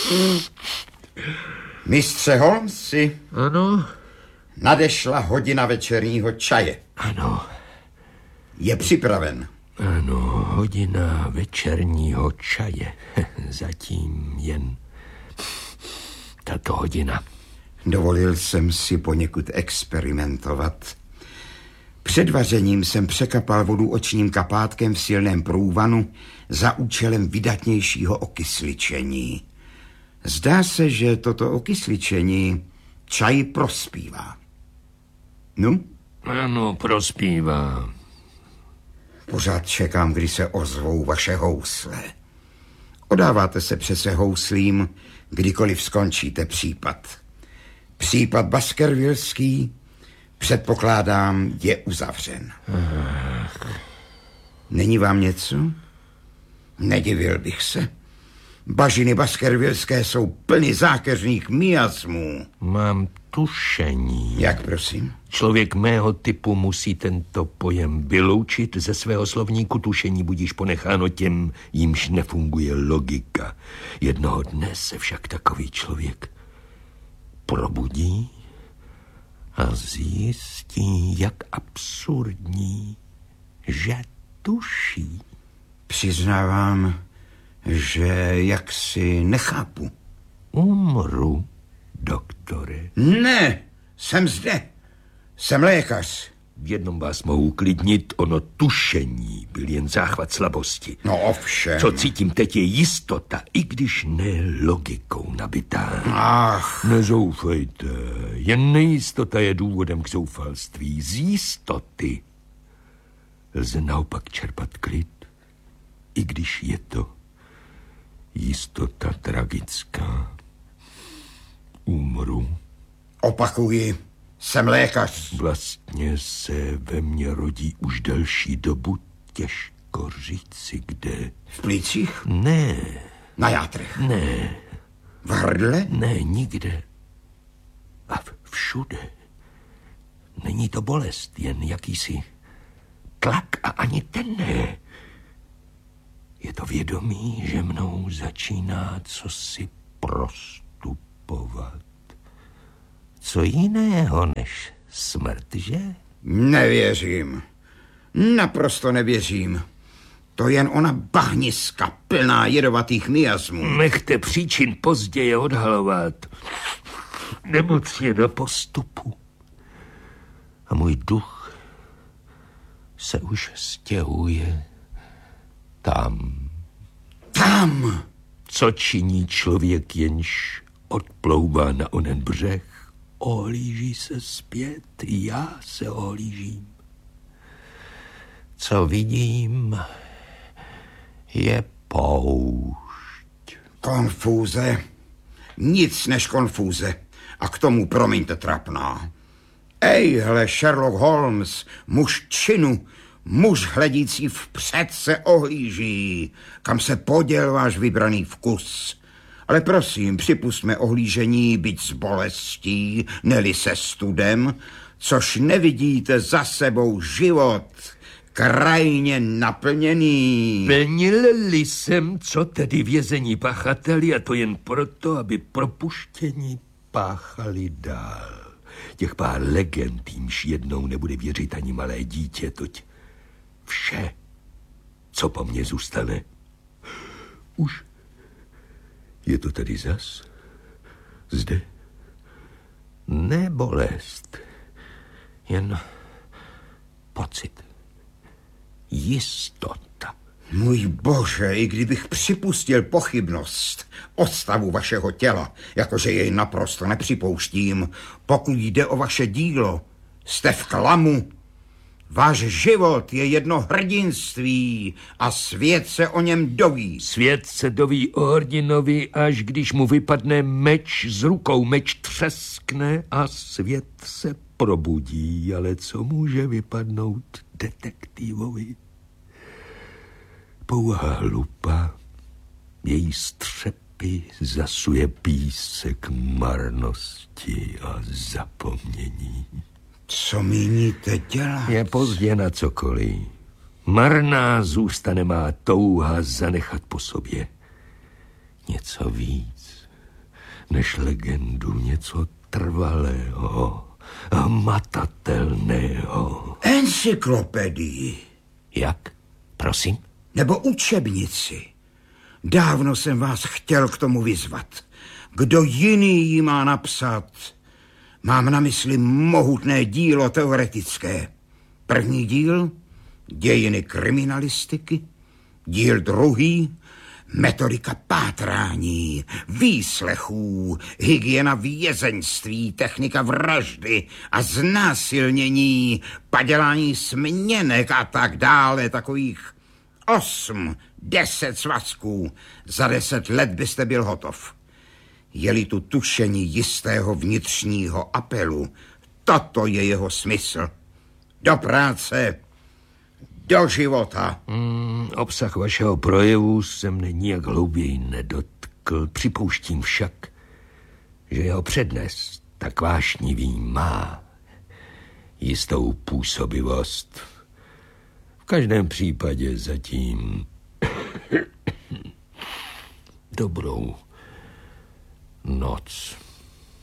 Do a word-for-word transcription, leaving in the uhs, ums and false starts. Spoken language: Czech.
Mistře Holmesi. Ano? Nadešla hodina večerního čaje. Ano. Je připraven. Ano, hodina večerního čaje. Zatím jen tato hodina. Dovolil jsem si poněkud experimentovat. Před vařením jsem překapal vodu očním kapátkem v silném průvanu za účelem vydatnějšího okysličení. Zdá se, že toto okysličení čaj prospívá. No? Ano, prospívá. Pořád čekám, kdy se ozvou vaše housle. Odáváte se přece houslím, kdykoliv skončíte případ. Případ Baskervillský, předpokládám, je uzavřen. Ach. Není vám něco? Nedivil bych se. Bažiny Baskervillské jsou plny zákeřných miasmů. Mám tušení. Jak, prosím? Člověk mého typu musí tento pojem vyloučit ze svého slovníku. Tušení budíž ponecháno těm, jimž nefunguje logika. Jednoho dne se však takový člověk probudí a zjistí, jak absurdní, že tuší. Přiznávám, že jaksi nechápu. Umru, doktore. Ne, jsem zde. Jsem lékař. V jednom vás mohu uklidnit, ono tušení byl jen záchvat slabosti. No ovšem. Co cítím teď je jistota, i když ne logikou nabitá. Ach. Nezoufejte, jen nejistota je důvodem k zoufalství. Z jistoty lze naopak čerpat klid, i když je to jistota tragická. Umru. Opakuji, jsem lékař. Vlastně se ve mně rodí už delší dobu, těžko říci kde. V plících? Ne. Na játrech? Ne. V hrdle? Ne, nikde. A všude. Není to bolest, jen jakýsi tlak a ani ten ne. Je to vědomí, že mnou začíná cosi prostupovat. Co jiného než smrt, že? Nevěřím. Naprosto nevěřím. To jen ona bahniska plná jedovatých miasmů. Nechte příčin později odhalovat. Nemoc je na postupu. A můj duch se už stěhuje tam. Tam! Co činí člověk, jenž odplouvá na onen břeh? Ohlíží se zpět, já se ohlížím. Co vidím, je poušť. Konfúze. Nic než konfúze. A k tomu, promiňte, trapná. Ejhle, Sherlock Holmes, muž činu, muž hledící vpřed se ohlíží, kam se poděl váš vybraný vkus. Ale prosím, připustme ohlížení, byť s bolestí, neli se studem, což nevidíte za sebou život krajně naplněný. Plnil-li jsem, co tedy vězení pachateli, a to jen proto, aby propuštění páchali dál. Těch pár legend, jimž jednou nebude věřit ani malé dítě, toť vše, co po mně zůstane, už je to tady zas, zde. Ne bolest, jen pocit, jistota. Můj bože, i kdybych připustil pochybnost o stavu vašeho těla, jakože jej naprosto nepřipouštím, pokud jde o vaše dílo, jste v klamu. Váš život je jedno hrdinství a svět se o něm doví. Svět se doví o hrdinovi, až když mu vypadne meč z rukou. Meč třeskne a svět se probudí. Ale co může vypadnout detektivovi? Pouhá lupa, její střepy zasuje písek marnosti a zapomnění. Co míníte dělat? Je pozdě na cokoliv. Marná zůstane má touha zanechat po sobě něco víc. než legendu, něco trvalého, hmatatelného. Encyklopedii. Jak? Prosím? Nebo učebnici. Dávno jsem vás chtěl k tomu vyzvat. Kdo jiný ji má napsat? Mám na mysli mohutné dílo teoretické. První díl, dějiny kriminalistiky. Díl druhý, metodika pátrání, výslechů, hygiena vězeňství, technika vraždy a znásilnění, padělání směnek a tak dále, takových osm, deset svazků. Za deset let byste byl hotov. Je-li tu tušení jistého vnitřního apelu, toto je jeho smysl. Do práce, do života. Hmm, obsah vašeho projevu se mne nijak hlouběji nedotkl. Připouštím však, že jeho přednes tak vášnivý má jistou působivost. V každém případě zatím dobrou noc.